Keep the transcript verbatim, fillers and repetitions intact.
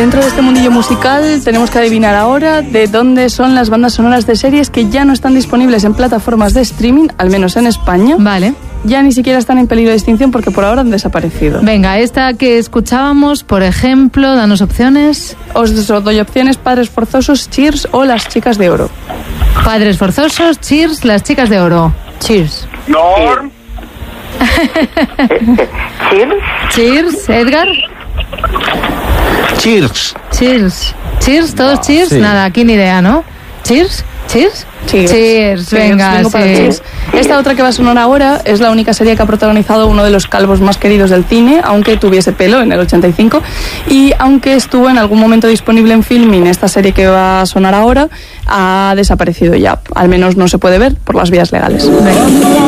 dentro de este mundillo musical tenemos que adivinar ahora de dónde son las bandas sonoras de series que ya no están disponibles en plataformas de streaming, al menos en España. Vale. Ya ni siquiera están en peligro de extinción porque por ahora han desaparecido. Venga, esta que escuchábamos, por ejemplo, danos opciones. Os doy opciones: Padres Forzosos, Cheers o Las Chicas de Oro. Padres Forzosos, Cheers, Las Chicas de Oro. Cheers. Norm. ¿Cheers? Cheers, Edgar. Cheers. Cheers. Cheers, todos No, cheers. sí. Nada, aquí ni idea, ¿no? Cheers. Cheers. Cheers. Cheers, venga, vengo para sí. Cheers. Esta otra que va a sonar ahora es la única serie que ha protagonizado uno de los calvos más queridos del cine, aunque tuviese pelo en el ochenta y cinco, y aunque estuvo en algún momento disponible en Filmin, esta serie que va a sonar ahora ha desaparecido ya, al menos no se puede ver por las vías legales. Venga.